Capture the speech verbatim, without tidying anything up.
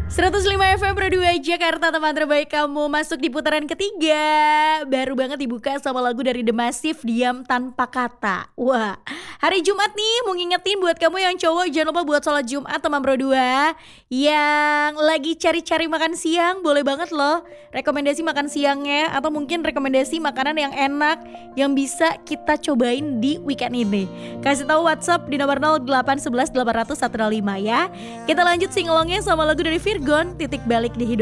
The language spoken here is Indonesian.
seratus lima F M Pro dua Jakarta, teman terbaik kamu masuk di putaran ketiga. Baru banget dibuka sama lagu dari The Massive, Diam Tanpa Kata. Wah, hari Jumat nih mau ngingetin buat kamu yang cowok, jangan lupa buat sholat Jumat teman Pro dua. Yang lagi cari-cari makan siang, boleh banget loh rekomendasi makan siangnya, atau mungkin rekomendasi makanan yang enak yang bisa kita cobain di weekend ini. Kasih tahu WhatsApp di nomor nol delapan satu satu delapan nol nol satu nol lima ya. Kita lanjut singelongnya sama lagu dari Virgon, Titik Balik di Hidup.